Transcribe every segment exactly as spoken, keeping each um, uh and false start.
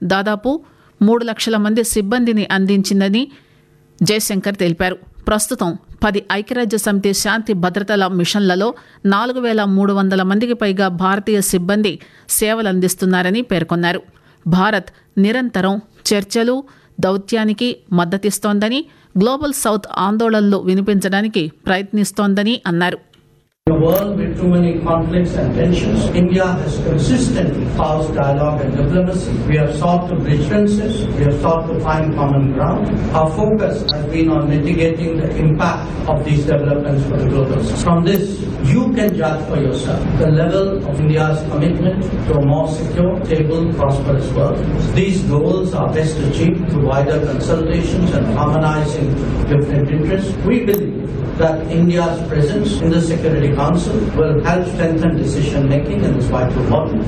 దాదాపు మూడు లక్షల మంది సిబ్బందిని అందించిందని జయశంకర్ తెలిపారు. ప్రస్తుతం పది ఐక్యరాజ్య సమితి శాంతి భద్రతల మిషన్లలో నాలుగు వేల మూడు వందల మందికి పైగా భారతీయ సిబ్బంది సేవలందిస్తున్నారని పేర్కొన్నారు. భారత్ నిరంతరం చర్చలు, దౌత్యానికి మద్దతిస్తోందని, గ్లోబల్ సౌత్ ఆందోళనలు వినిపించడానికి ప్రయత్నిస్తోందని అన్నారు. In a world with too many conflicts and tensions, India has consistently espoused dialogue and diplomacy. We have sought to bridge differences. We have sought to find common ground. Our focus has been on mitigating the impact of these developments for the global south. From this, you can judge for yourself the level of India's commitment to a more secure, stable, prosperous world. These goals are best achieved through wider consultations and harmonizing different interests. We believe that India's presence in the Security Council will help strengthen decision making in this vital body.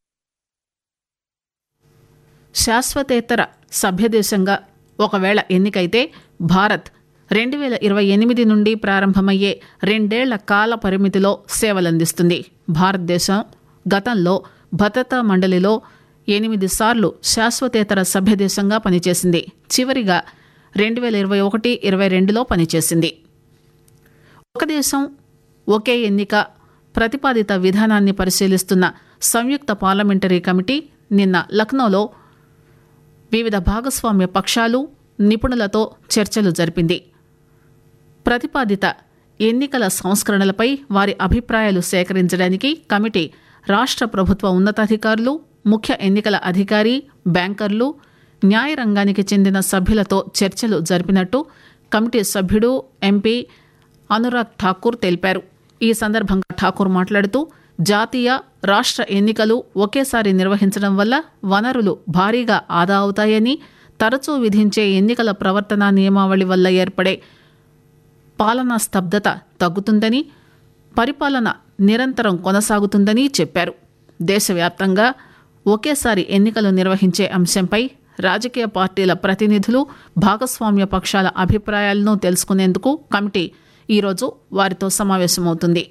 శాశ్వతేతర సభ్యదేశంగా ఒకవేళ ఎన్నికైతే భారత్ రెండు వేల ఇరవై ఎనిమిది నుండి ప్రారంభమయ్యే రెండేళ్ల కాల పరిమితిలో సేవలందిస్తుంది. భారతదేశం గతంలో భద్రతా మండలిలో ఎనిమిది సార్లు శాశ్వతేతర సభ్యదేశంగా పనిచేసింది. చివరిగా రెండు వేల ఇరవై ఒకటి ఇరవై రెండులో పనిచేసింది. ఒక దేశం ఒకే ఎన్నిక ప్రతిపాదిత విధానాన్ని పరిశీలిస్తున్న సంయుక్త పార్లమెంటరీ కమిటీ నిన్న లక్నోలో వివిధ భాగస్వామ్య పక్షాలు, నిపుణులతో చర్చలు జరిపింది. ప్రతిపాదిత ఎన్నికల సంస్కరణలపై వారి అభిప్రాయాలు సేకరించడానికి కమిటీ రాష్ట్ర ప్రభుత్వ ఉన్నతాధికారులు, ముఖ్య ఎన్నికల అధికారి, బ్యాంకర్లు, న్యాయ రంగానికి చెందిన సభ్యులతో చర్చలు జరిపినట్టు కమిటీ సభ్యుడు ఎంపీ అనురాగ్ ఠాకూర్ తెలిపారు. ఈ సందర్భంగా ఠాకూర్ మాట్లాడుతూ జాతీయ, రాష్ట్ర ఎన్నికలు ఒకేసారి నిర్వహించడం వల్ల వనరులు భారీగా ఆదా అవుతాయని, తరచూ విధించే ఎన్నికల ప్రవర్తన నియమావళి వల్ల ఏర్పడే పాలనా స్తబ్దత తగ్గుతుందని, పరిపాలన నిరంతరం కొనసాగుతుందని చెప్పారు. దేశవ్యాప్తంగా ఒకేసారి ఎన్నికలు నిర్వహించే అంశంపై రాజకీయ పార్టీల ప్రతినిధులు, భాగస్వామ్య పక్షాల అభిప్రాయాలను తెలుసుకునేందుకు కమిటీ ఈరోజు వారితో సమావేశమవుతుంది.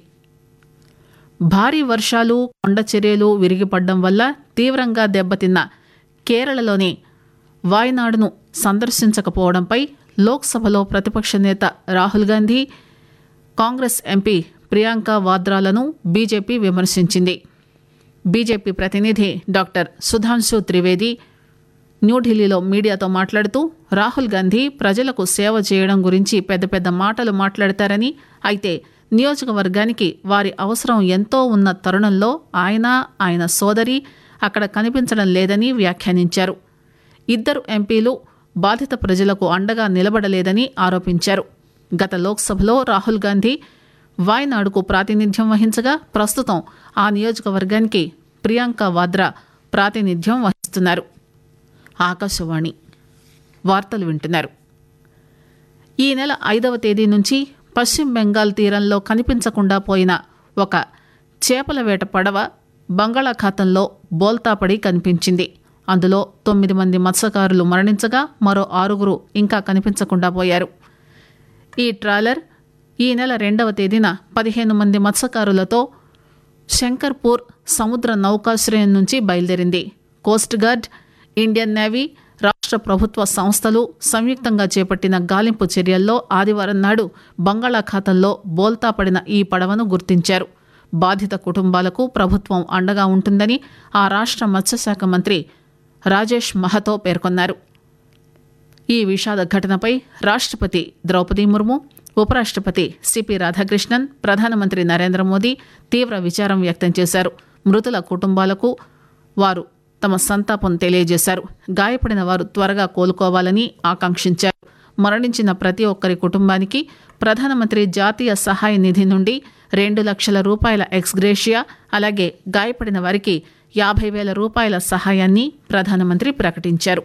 భారీ వర్షాలు, కొండ చర్యలు విరిగిపడడం వల్ల తీవ్రంగా దెబ్బతిన్న కేరళలోని వాయనాడును సందర్శించకపోవడంపై లోక్సభలో ప్రతిపక్ష నేత Rahul Gandhi, Congress MP Priyanka వాద్రాలను BJP విమర్శించింది. BJP ప్రతినిధి డాక్టర్ సుధాంశు త్రివేది న్యూఢిల్లీలో మీడియాతో మాట్లాడుతూ రాహుల్ గాంధీ ప్రజలకు సేవ చేయడం గురించి పెద్ద పెద్ద మాటలు మాట్లాడతారని, అయితే నియోజకవర్గానికి వారి అవసరం ఎంతో ఉన్న తరుణంలో ఆయన, ఆయన సోదరి అక్కడ కనిపించడం లేదని వ్యాఖ్యానించారు. ఇద్దరు ఎంపీలు బాధిత ప్రజలకు అండగా నిలబడలేదని ఆరోపించారు. గత లోక్సభలో రాహుల్ గాంధీ వాయనాడుకు ప్రాతినిధ్యం వహించగా ప్రస్తుతం ఆ నియోజకవర్గానికి ప్రియాంక వాద్రా ప్రాతినిధ్యం వహిస్తున్నారు. ఆకాశవాణి వార్తలు వింటున్నారు. ఈ నెల ఐదవ తేదీ నుంచి పశ్చిమ బెంగాల్ తీరంలో కనిపించకుండా పోయిన ఒక చేపల వేట పడవ బంగాళాఖాతంలో బోల్తాపడి కనిపించింది. అందులో తొమ్మిది మంది మత్స్యకారులు మరణించగా మరో ఆరుగురు ఇంకా కనిపించకుండా పోయారు. ఈ ట్రాలర్ ఈ నెల రెండవ తేదీన పదిహేను మంది మత్స్యకారులతో శంకర్పూర్ సముద్ర నౌకాశ్రయం నుంచి బయలుదేరింది. కోస్ట్ గార్డ్, ఇండియన్ నేవీ, రాష్ట్ర ప్రభుత్వ సంస్థలు సంయుక్తంగా చేపట్టిన గాలింపు చర్యల్లో ఆదివారం నాడు బంగాళాఖాతంలో బోల్తా పడిన ఈ పడవను గుర్తించారు. బాధిత కుటుంబాలకు ప్రభుత్వం అండగా ఉంటుందని ఆ రాష్ట్ర మత్స్యశాఖ మంత్రి రాజేష్ మహతో పేర్కొన్నారు. ఈ విషాద ఘటనపై రాష్ట్రపతి ద్రౌపది ముర్ము, ఉపరాష్ట్రపతి సిపి రాధాకృష్ణన్, ప్రధానమంత్రి నరేంద్ర మోదీ తీవ్ర విచారం వ్యక్తం చేశారు. మృతుల కుటుంబాలకు వారు తమ సంతాపం తెలియజేశారు. గాయపడిన వారు త్వరగా కోలుకోవాలని ఆకాంక్షించారు. మరణించిన ప్రతి ఒక్కరి కుటుంబానికి ప్రధానమంత్రి జాతీయ సహాయ నిధి నుండి రెండు లక్షల రూపాయల ఎక్స్గ్రేషియా, అలాగే గాయపడిన వారికి యాభై వేల రూపాయల సహాయాన్ని ప్రధానమంత్రి ప్రకటించారు.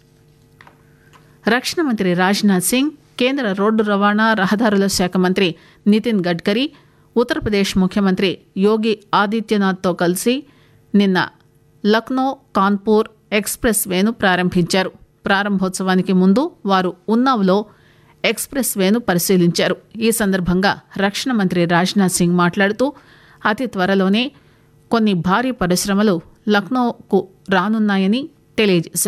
రక్షణ మంత్రి రాజ్నాథ్ సింగ్, కేంద్ర రోడ్డు రవాణా రహదారుల శాఖ మంత్రి నితిన్ గడ్కరీ, ఉత్తరప్రదేశ్ ముఖ్యమంత్రి యోగి ఆదిత్యనాథ్తో కలిసి నిన్న లక్నో కాన్పూర్ ఎక్స్ప్రెస్ వేను ప్రారంభించారు. ప్రారంభోత్సవానికి ముందు వారు ఉన్నావ్లో ఎక్స్ప్రెస్ వేను పరిశీలించారు. ఈ సందర్భంగా రక్షణ మంత్రి రాజ్నాథ్ సింగ్ మాట్లాడుతూ అతి త్వరలోనే కొన్ని భారీ పరిశ్రమలు లక్నోకు రానున్నాయని తెలియజేశారు.